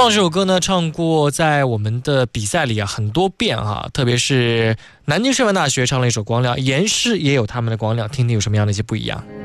光这首歌呢，唱过在我们的比赛里啊很多遍啊，特别是南京师范大学唱了一首《光亮》，延世也有他们的《光亮》，听听有什么样的一些不一样。